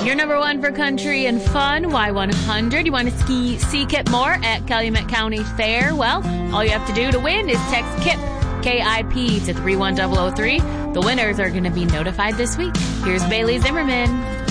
Your number one for country and fun, Y100. You want to see Kip Moore at Calumet County Fair? Well, all you have to do to win is text KIP, K-I-P, to 31003. The winners are going to be notified this week. Here's Bailey Zimmerman.